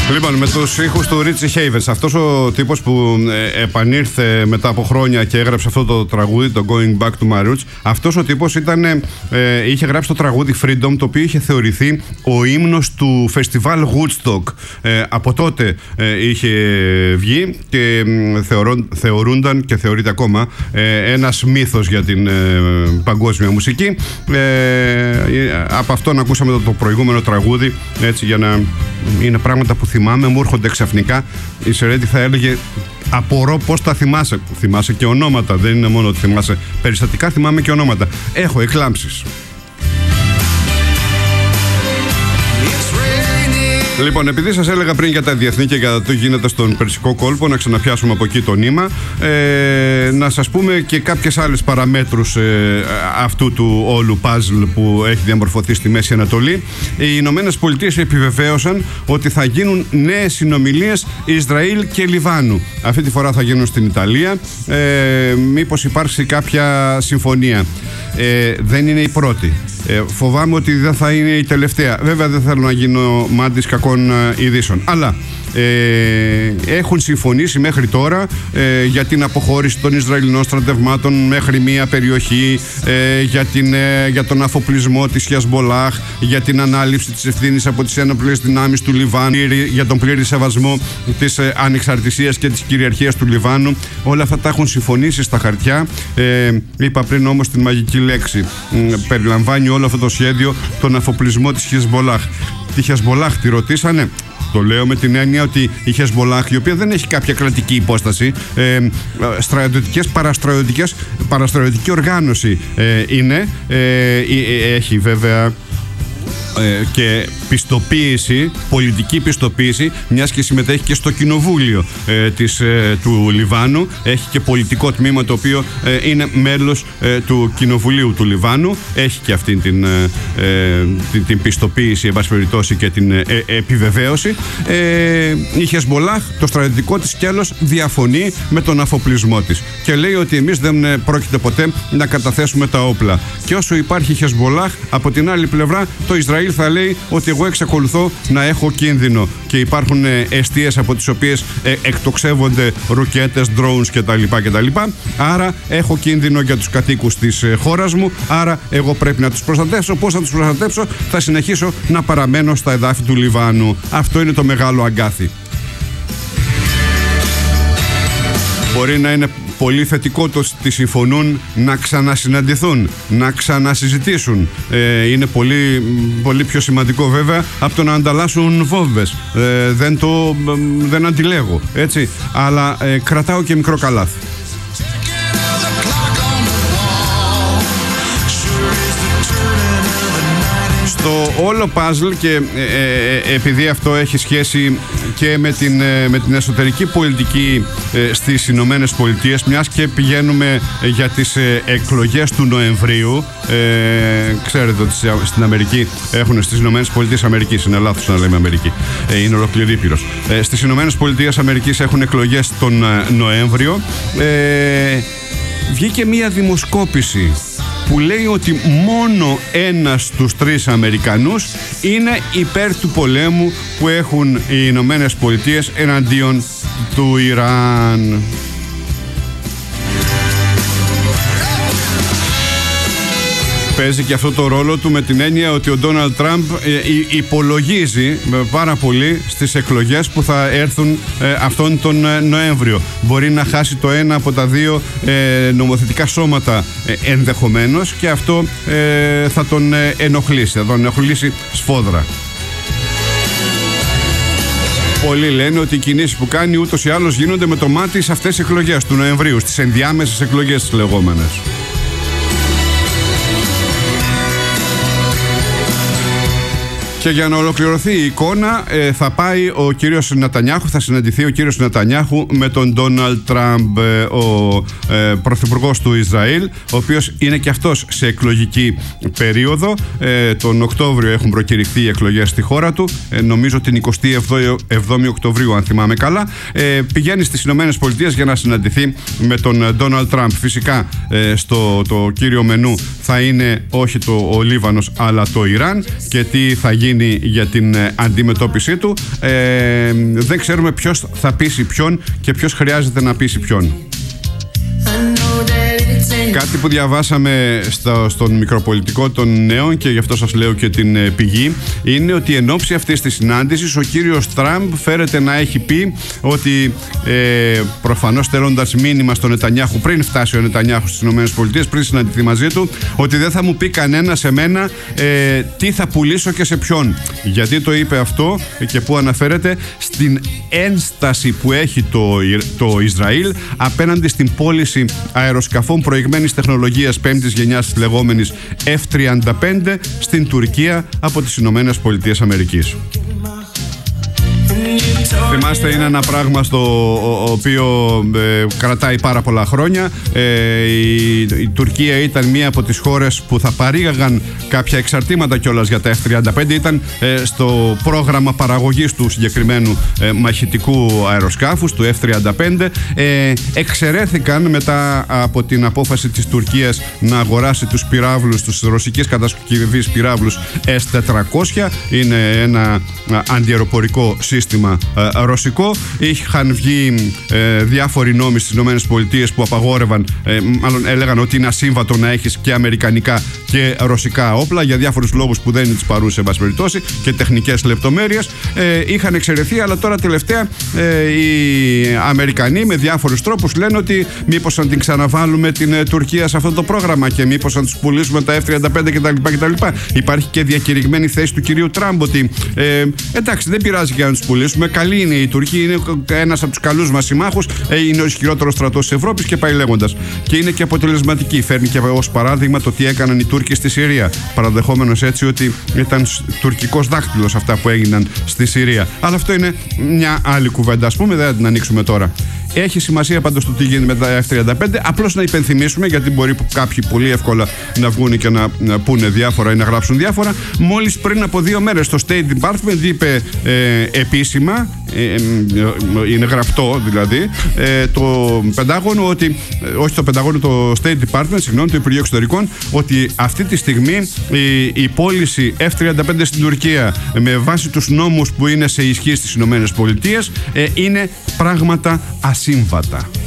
Λοιπόν, με τους ήχους του Richie Havens, αυτός ο τύπος που επανήρθε μετά από χρόνια και έγραψε αυτό το τραγούδι, το Going Back to My Roots, αυτός ο τύπος είχε γράψει το τραγούδι Freedom, το οποίο είχε θεωρηθεί ο ύμνος του φεστιβάλ Woodstock. Από τότε είχε βγει και θεωρούνταν και θεωρείται ακόμα ένας μύθος για την παγκόσμια μουσική. Από αυτόν ακούσαμε το προηγούμενο τραγούδι, έτσι, για να είναι πράγματα που θυμάμαι, μου έρχονται ξαφνικά. Η Σερέντη θα έλεγε: απορώ πώς τα θυμάσαι. Θυμάσαι και ονόματα, δεν είναι μόνο ότι θυμάσαι περιστατικά, θυμάμαι και ονόματα. Έχω εκλάμψεις. Λοιπόν, επειδή σας έλεγα πριν για τα διεθνή και για το τι γίνεται στον Περσικό κόλπο, να ξαναπιάσουμε από εκεί το νήμα, να σας πούμε και κάποιες άλλες παραμέτρους αυτού του όλου puzzle που έχει διαμορφωθεί στη Μέση Ανατολή. Οι Ηνωμένες Πολιτείες επιβεβαίωσαν ότι θα γίνουν νέες συνομιλίες Ισραήλ και Λιβάνου. Αυτή τη φορά θα γίνουν στην Ιταλία. Μήπως υπάρξει κάποια συμφωνία. Δεν είναι η πρώτη. Φοβάμαι ότι δεν θα είναι η τελευταία. Βέβαια δεν θέλω να γίνω μάντης κακών ειδήσεων, αλλά έχουν συμφωνήσει μέχρι τώρα για την αποχώρηση των Ισραηλινών στρατευμάτων μέχρι μία περιοχή, για τον αφοπλισμό της Χεσμπολάχ, για την ανάληψη της ευθύνης από τις ένοπλες δυνάμεις του Λιβάνου, για τον πλήρη σεβασμό της ανεξαρτησίας και της κυριαρχίας του Λιβάνου. Όλα αυτά τα έχουν συμφωνήσει στα χαρτιά. Είπα πριν όμως την μαγική λέξη. Περιλαμβάνει όλο αυτό το σχέδιο τον αφοπλισμό της Χεσμπολάχ. Τη Χεσμπολάχ τη ρωτήσανε. Το λέω με την έννοια ότι η Χεσμπολάχ, η οποία δεν έχει κάποια κρατική υπόσταση, παραστρατιωτική οργάνωση είναι, έχει βέβαια και πιστοποίηση, πολιτική πιστοποίηση, μιας και συμμετέχει και στο κοινοβούλιο του Λιβάνου. Έχει και πολιτικό τμήμα το οποίο είναι μέλος του κοινοβουλίου του Λιβάνου. Έχει και αυτή την πιστοποίηση, εν πάση περιπτώσει, και την επιβεβαίωση. Η Χεσμπολάχ, το στρατιωτικό της σκέλος, διαφωνεί με τον αφοπλισμό της και λέει ότι εμείς δεν πρόκειται ποτέ να καταθέσουμε τα όπλα. Και όσο υπάρχει Χεσμπολάχ, από την άλλη πλευρά το Ισραήλ θα λέει ότι εγώ εξακολουθώ να έχω κίνδυνο και υπάρχουν εστίες από τις οποίες εκτοξεύονται ρουκέτες, drones κτλ. Άρα έχω κίνδυνο για τους κατοίκους της χώρας μου, άρα εγώ πρέπει να τους προστατεύσω. Πώς θα τους προστατεύσω? Θα συνεχίσω να παραμένω στα εδάφη του Λιβάνου. Αυτό είναι το μεγάλο αγκάθι. Μπορεί να είναι πολύ θετικό το ότι συμφωνούν να ξανασυναντηθούν, να ξανασυζητήσουν. Είναι πολύ, πολύ πιο σημαντικό βέβαια από το να ανταλλάσσουν βόμβες. Δεν αντιλέγω, έτσι, αλλά κρατάω και μικρό καλάθι. Το όλο puzzle, και επειδή αυτό έχει σχέση και με την εσωτερική πολιτική στις Ηνωμένες Πολιτείες, μιας και πηγαίνουμε για τις εκλογές του Νοεμβρίου, ξέρετε ότι στην Αμερική έχουν, στις Ηνωμένες Πολιτείες Αμερικής, είναι λάθος να λέμε Αμερική, είναι ολόκληρη ήπειρος. Στις Ηνωμένες Πολιτείες Αμερικής έχουν εκλογές τον Νοέμβριο. Βγήκε μία δημοσκόπηση που λέει ότι μόνο ένας στους 3 Αμερικανούς είναι υπέρ του πολέμου που έχουν οι Ηνωμένες Πολιτείες εναντίον του Ιράν. Παίζει και αυτό το ρόλο του, με την έννοια ότι ο Ντόναλντ Τραμπ υπολογίζει πάρα πολύ στις εκλογές που θα έρθουν αυτόν τον Νοέμβριο. Μπορεί να χάσει το ένα από τα δύο νομοθετικά σώματα ενδεχομένως, και αυτό θα τον ενοχλήσει, θα τον ενοχλήσει σφόδρα. Πολλοί λένε ότι οι κινήσεις που κάνει ούτως ή άλλως γίνονται με το μάτι σε αυτές τις εκλογές του Νοεμβρίου, στις ενδιάμεσες εκλογές τις λεγόμενες. Και για να ολοκληρωθεί η εικόνα, θα πάει ο κύριος Νετανιάχου, θα συναντηθεί ο κύριος Νετανιάχου με τον Ντόναλντ Τραμπ, ο πρωθυπουργός του Ισραήλ, ο οποίος είναι και αυτός σε εκλογική περίοδο. Τον Οκτώβριο έχουν προκηρυχθεί οι εκλογές στη χώρα του, νομίζω την 27η Οκτωβρίου, αν θυμάμαι καλά. Πηγαίνει στις Ηνωμένες Πολιτείες για να συναντηθεί με τον Ντόναλντ Τραμπ. Φυσικά το κύριο μενού θα είναι όχι ο Λίβανος αλλά το Ιράν, και τι θα γίνει γίνει για την αντιμετώπιση του. Δεν ξέρουμε ποιος θα πείσει ποιον και ποιος χρειάζεται να πείσει ποιον. Κάτι που διαβάσαμε στον μικροπολιτικό των νέων, και γι' αυτό σας λέω και την πηγή, είναι ότι εν ώψη αυτής της συνάντησης ο κύριος Τραμπ φέρεται να έχει πει ότι προφανώς στέλνοντας μήνυμα στον Νετανιάχου πριν φτάσει ο Νετανιάχου στις ΗΠΑ, πριν συναντηθεί μαζί του, ότι δεν θα μου πει κανένα σε μένα τι θα πουλήσω και σε ποιον. Γιατί το είπε αυτό και που αναφέρεται στην ένσταση που έχει το Ισραήλ απέναντι στην πώληση αεροσκαφών προηγμένης τεχνολογίας πέμπτης γενιάς, της λεγόμενης F-35, στην Τουρκία από τις Ηνωμένες Πολιτείες Αμερικής. Θυμάστε, είναι ένα πράγμα στο οποίο κρατάει πάρα πολλά χρόνια. Η Τουρκία ήταν μία από τις χώρες που θα παρήγαγαν κάποια εξαρτήματα κιόλας για τα F-35. Ήταν στο πρόγραμμα παραγωγής του συγκεκριμένου μαχητικού αεροσκάφους, του F-35. Εξαιρέθηκαν μετά από την απόφαση της Τουρκίας να αγοράσει τους πυράβλους, τους ρωσικής κατασκευής πυράβλους S-400. Είναι ένα αντιαεροπορικό σύστημα ρωσικό. Είχαν βγει διάφοροι νόμοι στις ΗΠΑ που απαγόρευαν, μάλλον έλεγαν ότι είναι ασύμβατο να έχεις και αμερικανικά και ρωσικά όπλα για διάφορους λόγους που δεν τις παρούσε, εν πάση περιπτώσει, και τεχνικές λεπτομέρειες. Είχαν εξαιρεθεί, αλλά τώρα τελευταία οι Αμερικανοί με διάφορους τρόπους λένε ότι μήπως αν την ξαναβάλουμε την Τουρκία σε αυτό το πρόγραμμα και μήπως αν τους πουλήσουμε τα F-35 κτλ. Υπάρχει και διακηρυγμένη θέση του κυρίου Τραμπ ότι εντάξει, δεν πειράζει και να τους πουλήσουμε. Καλή είναι η Τουρκία, είναι ένας από τους καλούς μας συμμάχους, είναι ο ισχυρότερος στρατός της Ευρώπης και πάει λέγοντας. Και είναι και αποτελεσματική. Φέρνει και ως παράδειγμα το τι έκαναν οι Τούρκοι στη Συρία. Παραδεχόμενος έτσι ότι ήταν τουρκικός δάκτυλος αυτά που έγιναν στη Συρία. Αλλά αυτό είναι μια άλλη κουβέντα, ας πούμε, δεν θα την ανοίξουμε τώρα. Έχει σημασία πάντως το τι γίνεται με τα F-35. Απλώς να υπενθυμίσουμε, γιατί μπορεί κάποιοι πολύ εύκολα να βγουν και να πούνε διάφορα ή να γράψουν διάφορα. Μόλις πριν από 2 μέρες το State Department είπε επίσημα, είναι γραπτό δηλαδή, το Πεντάγωνο ότι, όχι το Πεντάγωνο, το State Department, συγγνώμη, το Υπουργείο Εξωτερικών, ότι αυτή τη στιγμή η πώληση F-35 στην Τουρκία με βάση τους νόμους που είναι σε ισχύ στις ΗΠΑ είναι πράγματα ασύμβατα.